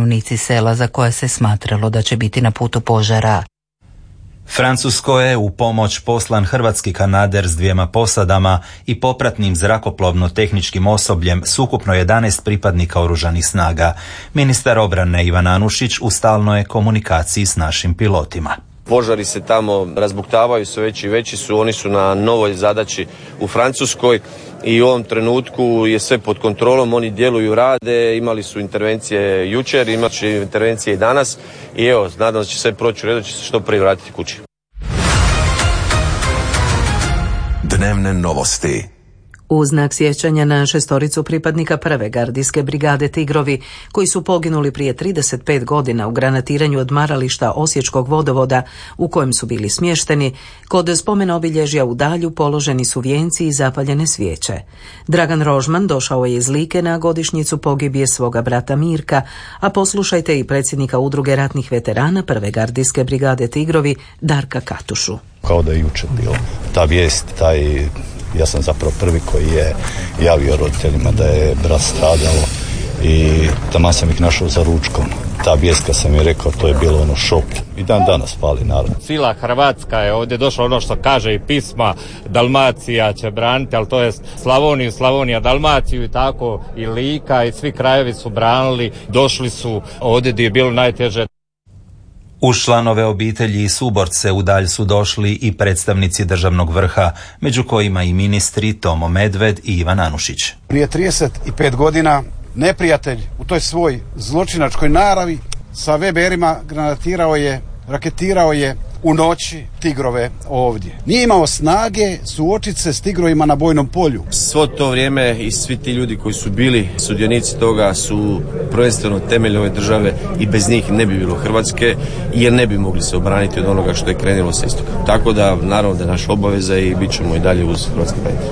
stanovnici sela za koje se smatralo da će biti na putu požara. Francuskoj je u pomoć poslan hrvatski kanader s 2 posadama i popratnim zrakoplovno-tehničkim osobljem s ukupno 11 pripadnika oružanih snaga. Ministar obrane Ivan Anušić u stalnoj je komunikaciji s našim pilotima. Požari se tamo razbuktavaju, sve veći i veći su, oni su na novoj zadaći u Francuskoj i u ovom trenutku je sve pod kontrolom, oni djeluju, rade, imali su intervencije jučer, imat će intervencije i danas i evo, nadam se da će sve proći u redu, će se što prije vratiti kući. Dnevne novosti. U znak sjećanja na 6 pripadnika prve gardijske brigade Tigrovi, koji su poginuli prije 35 godina u granatiranju odmarališta Osječkog vodovoda u kojem su bili smješteni, kod spomen obilježja u Dalju položeni su vijenci i zapaljene svijeće. Dragan Rožman došao je iz Like na godišnjicu pogibije svoga brata Mirka, a poslušajte i predsjednika udruge ratnih veterana prve gardijske brigade Tigrovi Darka Katušu. Kao da je jučer bilo. Ta vijest, ja sam zapravo prvi koji je javio roditeljima da je brat stradalo i taman sam ih našao za ručkom. Ta vijest kad sam je rekao, to je bilo šok. I dan danas pali narod. Cijela Hrvatska je ovdje došla, ono što kaže i pisma, Dalmacija će braniti, ali to je Slavoniju, Slavonija, Dalmaciju i tako, i Lika i svi krajevi su branili, došli su ovdje gdje je bilo najteže. Uz članove obitelji i suborce u Dalj su došli i predstavnici državnog vrha, među kojima i ministri Tomo Medved i Ivan Anušić. Prije 35 godina neprijatelj u toj svoj zločinačkoj naravi sa VBR-ima raketirao je u noći Tigrove ovdje. Nije imao snage suočiti se s Tigrovima na bojnom polju. Svo to vrijeme i svi ti ljudi koji su bili sudionici toga su prvenstveno temelj ove države i bez njih ne bi bilo Hrvatske jer ne bi mogli se obraniti od onoga što je krenulo sa istoka. Tako da naravno da je naša obaveza i bit ćemo i dalje uz hrvatski branitelj.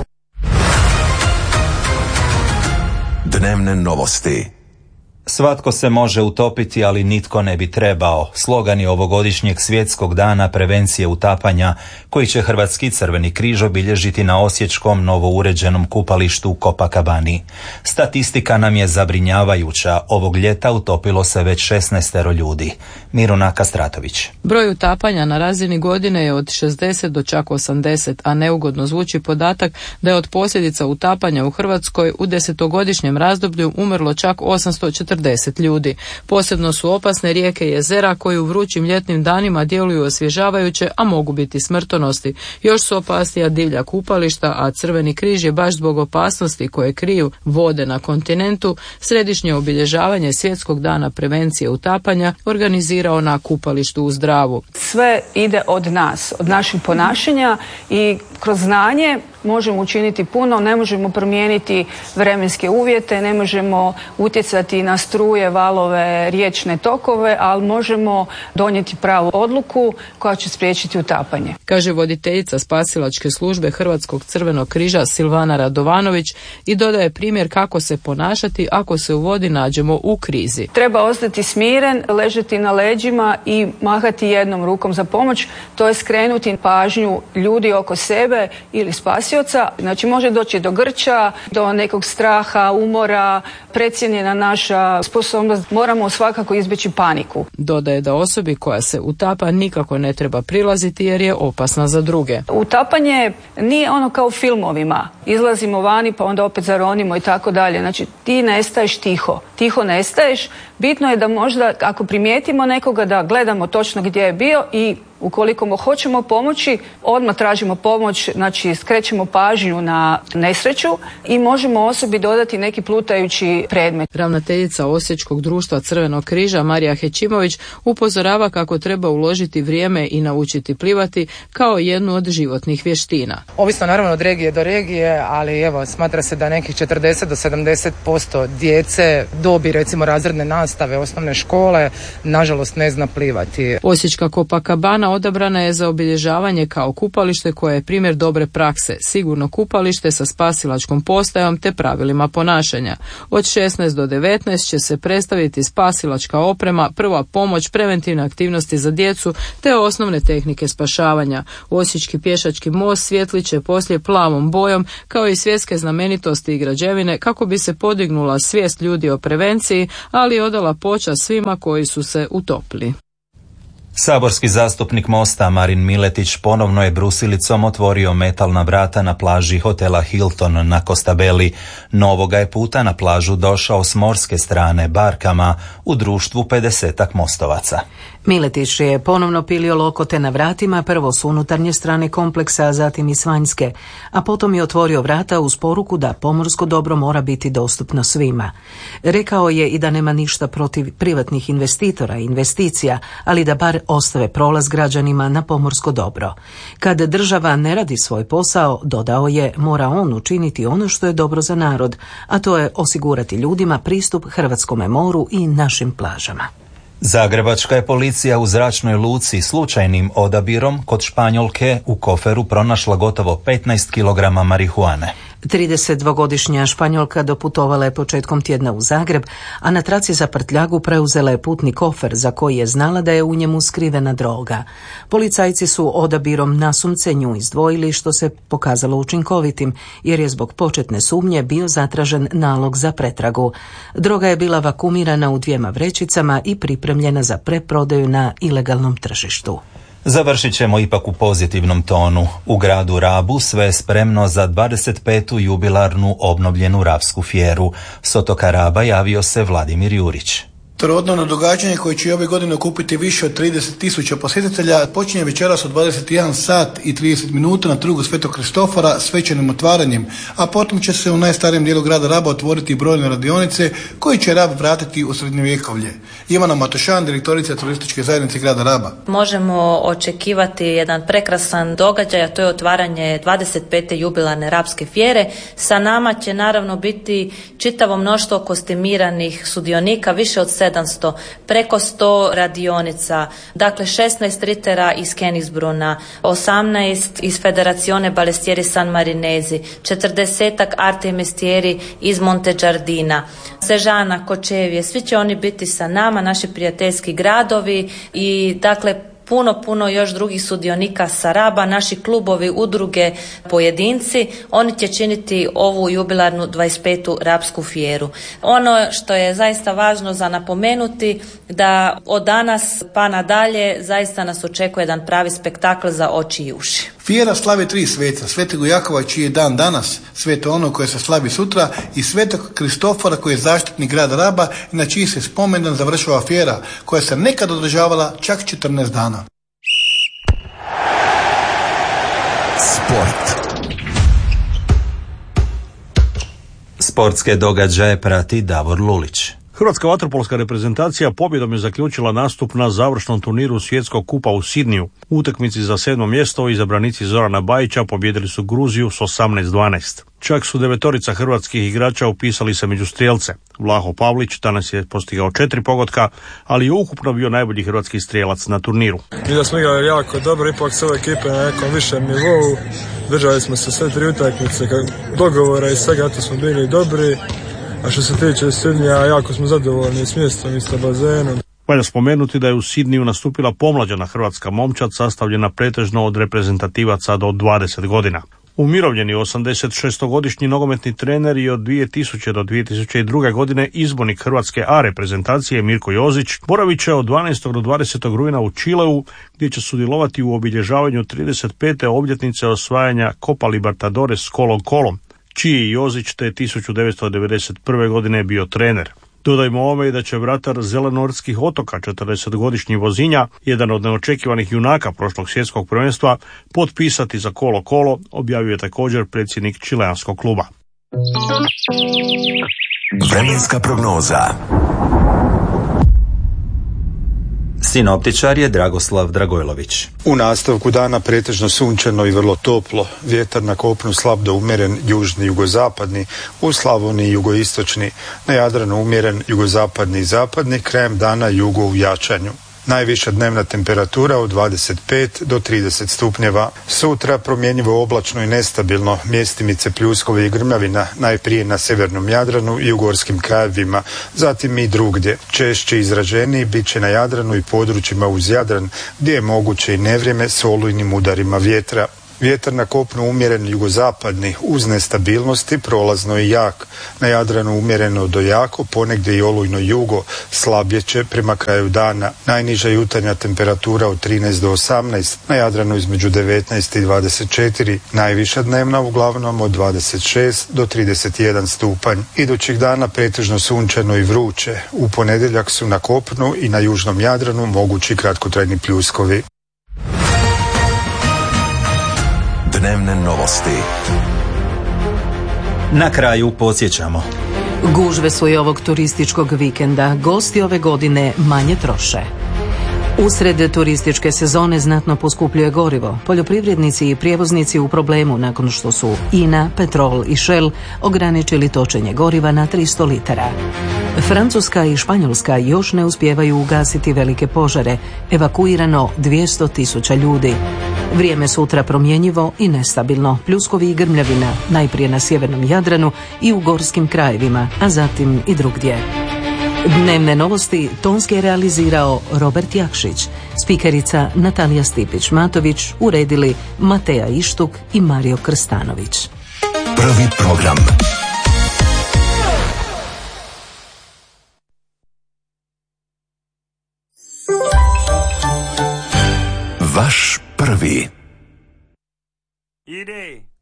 Dnevne novosti. Svatko se može utopiti, ali nitko ne bi trebao. Slogan je ovogodišnjeg svjetskog dana prevencije utapanja, koji će Hrvatski Crveni križ obilježiti na osječkom novouređenom kupalištu Copacabani. Statistika nam je zabrinjavajuća. Ovog ljeta utopilo se već 16 ljudi. Miruna Kastratović. Broj utapanja na razini godine je od 60 do čak 80, a neugodno zvuči podatak da je od posljedica utapanja u Hrvatskoj u 10-godišnjem razdoblju umrlo čak 840 ljudi. Posebno su opasne rijeke i jezera koji u vrućim ljetnim danima djeluju osvježavajuće, a mogu biti smrtonosni. Još su opasnija divlja kupališta, a Crveni križ je baš zbog opasnosti koje kriju vode na kontinentu središnje obilježavanje Svjetskog dana prevencije utapanja organizirao na kupalištu u Zdravu. Sve ide od nas, od naših ponašanja i kroz znanje možemo učiniti puno, ne možemo promijeniti vremenske uvjete, ne možemo utjecati na struje, valove, riječne tokove, ali možemo donijeti pravu odluku koja će spriječiti utapanje. Kaže voditeljica spasilačke službe Hrvatskog Crvenog križa Silvana Radovanović i dodaje primjer kako se ponašati ako se u vodi nađemo u krizi. Treba ostati smiren, ležati na leđima i mahati jednom rukom za pomoć, to je skrenuti pažnju ljudi oko sebe ili spasioca. Znači može doći do grča, do nekog straha, umora, precijenjena naša sposobnost. Moramo svakako izbjeći paniku. Dodaje da osobi koja se utapa nikako ne treba prilaziti jer je opasna za druge. Utapanje nije ono kao u filmovima. Izlazimo vani pa onda opet zaronimo i tako dalje. Znači ti nestaješ tiho. Tiho nestaješ. Bitno je da možda ako primijetimo nekoga da gledamo točno gdje je bio i ukoliko mu hoćemo pomoći, odmah tražimo pomoć, znači skrećemo pažnju na nesreću i možemo osobi dodati neki plutajući predmet. Ravnateljica Osječkog društva Crvenog križa Marija Hećimović upozorava kako treba uložiti vrijeme i naučiti plivati kao jednu od životnih vještina. Ovisno naravno od regije do regije, ali evo smatra se da nekih 40 do 70% djece dobi recimo razredne nastave osnovne škole nažalost ne zna plivati. Osječka Copacabana dana odabrana je za obilježavanje kao kupalište koje je primjer dobre prakse, sigurno kupalište sa spasilačkom postajom te pravilima ponašanja. Od 16 do 19 će se predstaviti spasilačka oprema, prva pomoć, preventivne aktivnosti za djecu te osnovne tehnike spašavanja. Osječki pješački most svjetlit će poslije plavom bojom kao i svjetske znamenitosti i građevine kako bi se podignula svijest ljudi o prevenciji, ali i odala počast svima koji su se utopili. Saborski zastupnik Mosta Marin Miletić ponovno je brusilicom otvorio metalna vrata na plaži hotela Hilton na Costabelli. Novoga je puta na plažu došao s morske strane barkama u društvu 50-ak mostovaca. Miletić je ponovno pilio lokote na vratima, prvo s unutarnje strane kompleksa, a zatim i s vanjske, a potom je otvorio vrata uz poruku da pomorsko dobro mora biti dostupno svima. Rekao je i da nema ništa protiv privatnih investitora i investicija, ali da bar ostave prolaz građanima na pomorsko dobro. Kad država ne radi svoj posao, dodao je, mora on učiniti ono što je dobro za narod, a to je osigurati ljudima pristup hrvatskome moru i našim plažama. Zagrebačka je policija u zračnoj luci slučajnim odabirom kod Španjolke u koferu pronašla gotovo 15 kg marihuane. 32-godišnja Španjolka doputovala je početkom tjedna u Zagreb, a na traci za prtljagu preuzela je putni kofer za koji je znala da je u njemu skrivena droga. Policajci su odabirom nasumce nju izdvojili, što se pokazalo učinkovitim, jer je zbog početne sumnje bio zatražen nalog za pretragu. Droga je bila vakumirana u 2 vrećicama i pripremljena za preprodaju na ilegalnom tržištu. Završit ćemo ipak u pozitivnom tonu. U gradu Rabu sve je spremno za 25. jubilarnu obnovljenu Rabsku fjeru. S otoka Raba javio se Vladimir Jurić. Trodnevno događanje koje će ove godine okupiti više od 30.000 posjetitelja počinje večeras od 21 sat i 30 minuta na trgu Svetog Kristofora svečanim otvaranjem, a potom će se u najstarijem dijelu grada Raba otvoriti brojne radionice koji će Rab vratiti u srednjovjekovlje. Ivana Matošan, direktorica turističke zajednice grada Raba. Možemo očekivati jedan prekrasan događaj, a to je otvaranje 25. jubilarne Rabske fjere. Sa nama će naravno biti čitavo mnoštvo kostimiranih sudionika, više od 700, preko 100 radionica, dakle 16 ritera iz Kenisbruna, 18 iz Federazione Balestieri San Marinesi, 40 arte mestieri iz Montegiardina, Sežana, Kočevje, svi će oni biti sa nama, naši prijateljski gradovi i dakle puno još drugih sudionika sa Raba, naši klubovi, udruge, pojedinci, oni će činiti ovu jubilarnu 25. Rabsku fjeru. Ono što je zaista važno za napomenuti, da od danas pa nadalje zaista nas očekuje jedan pravi spektakl za oči i uši. Fijera slavi 3 sveca, Svetog Jakova čiji je dan danas, Sveto ono koje se slavi sutra i Svetog Kristofora koji je zaštitnik grada Raba i na čiji se spomendan završava fijera koja se nekad održavala čak 14 dana. Sport. Sportske događaje prati Davor Lulić. Hrvatska vaterpolska reprezentacija pobjedom je zaključila nastup na završnom turniru svjetskog kupa u Sidniju. U utakmici za 7. mjesto izabranici Zorana Bajića pobjedili su Gruziju s 18-12. Čak su 9 hrvatskih igrača upisali se među strijelce. Vlaho Pavlić danas je postigao 4 pogotka, ali je ukupno bio najbolji hrvatski strijelac na turniru. Mi da smo igrali jako dobro, ipak s ove ekipe na nekom višem nivou. Držali smo se sve 3 utakmice, dogovora i svega, to smo bili dobri. A što se tiče Sidnija, jako smo zadovoljni s mjestom i sa bazenom. Valja spomenuti da je u Sidniju nastupila pomlađena hrvatska momčad sastavljena pretežno od reprezentativaca do 20 godina. Umirovljeni 86-godišnji nogometni trener i od 2000. do 2002. godine izbornik Hrvatske A reprezentacije Mirko Jozić boravit će od 12. do 20. rujna u Čileu, gdje će sudjelovati u obilježavanju 35. obljetnice osvajanja Copa Libertadores s Colo-Colom, čiji je Jozić te 1991. godine bio trener. Dodajmo ovome i da će vratar Zelenortskih otoka, 40-godišnji Vozinja, jedan od neočekivanih junaka prošlog svjetskog prvenstva, potpisati za Colo-Colo, objavio je također predsjednik čileanskog kluba. Vremenska prognoza. Sinoptičar je Dragoslav Dragojlović. U nastavku dana pretežno sunčano i vrlo toplo. Vjetar na kopnu slab do umjeren južni jugozapadni, u Slavoniji jugoistočni, na Jadranu umjeren jugozapadni i zapadni, krajem dana jugo u jačanju. Najviša dnevna temperatura od 25 do 30 stupnjeva. Sutra promjenjivo oblačno i nestabilno, mjestimice pljuskovi i grmljavina, najprije na sjevernom Jadranu i u gorskim krajevima, zatim i drugdje. Češće izraženiji bit će na Jadranu i područjima uz Jadran, gdje je moguće i nevrijeme s olujnim udarima vjetra. Vjetar na kopnu umjeren jugozapadni, uz nestabilnosti, prolazno i jak. Na Jadranu umjereno do jako, ponegdje i olujno jugo, slabjeće prema kraju dana. Najniža jutarnja temperatura od 13 do 18, na Jadranu između 19 i 24, najviša dnevna uglavnom od 26 do 31 stupanj. Idućih dana pretežno sunčano i vruće. U ponedjeljak su na kopnu i na južnom Jadranu mogući kratkotrajni pljuskovi. Dnevne novosti. Na kraju podsjećamo. Gužve su i ovog turističkog vikenda. Gosti ove godine manje troše. Usred turističke sezone znatno poskupljuje gorivo. Poljoprivrednici i prijevoznici u problemu nakon što su INA, Petrol i Shell ograničili točenje goriva na 300 litara. Francuska i Španjolska još ne uspijevaju ugasiti velike požare. Evakuirano 200.000 ljudi. Vrijeme sutra promjenjivo i nestabilno. Pljuskovi i grmljavina, najprije na sjevernom Jadranu i u gorskim krajevima, a zatim i drugdje. Dnevne novosti tonski je realizirao Robert Jakšić, spikerica Natalija Stipić-Matović, uredili Mateja Ištuk i Mario Krstanović. Prvi program. Vaš prvi. Ide.